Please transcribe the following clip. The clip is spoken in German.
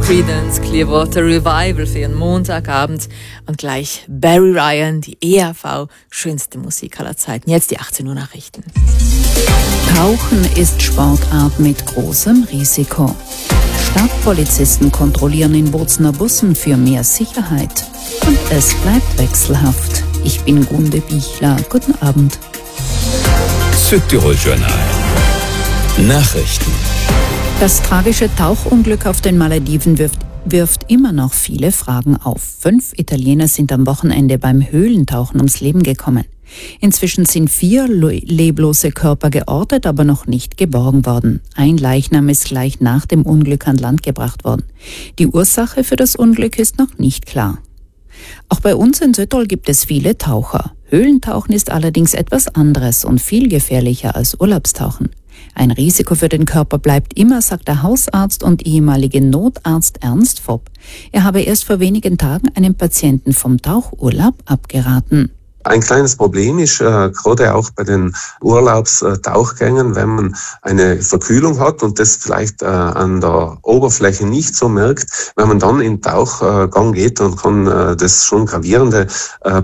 Creedence Clearwater Revival für Ihren Montagabend und gleich Barry Ryan, die ERV schönste Musik aller Zeiten. Jetzt die 18 Uhr Nachrichten. Tauchen ist Sportart mit großem Risiko. Stadtpolizisten kontrollieren in Bozner Bussen für mehr Sicherheit. Und es bleibt wechselhaft. Ich bin Gunde Bichler. Guten Abend. Südtirol Journal. Nachrichten. Das tragische Tauchunglück auf den Malediven wirft immer noch viele Fragen auf. 5 Italiener sind am Wochenende beim Höhlentauchen ums Leben gekommen. Inzwischen sind 4 leblose Körper geortet, aber noch nicht geborgen worden. Ein Leichnam ist gleich nach dem Unglück an Land gebracht worden. Die Ursache für das Unglück ist noch nicht klar. Auch bei uns in Südtirol gibt es viele Taucher. Höhlentauchen ist allerdings etwas anderes und viel gefährlicher als Urlaubstauchen. Ein Risiko für den Körper bleibt immer, sagt der Hausarzt und ehemalige Notarzt Ernst Vopp. Er habe erst vor wenigen Tagen einem Patienten vom Tauchurlaub abgeraten. Ein kleines Problem ist, gerade auch bei den Urlaubstauchgängen, wenn man eine Verkühlung hat und das vielleicht an der Oberfläche nicht so merkt, wenn man dann in den Tauchgang geht, dann kann das schon gravierende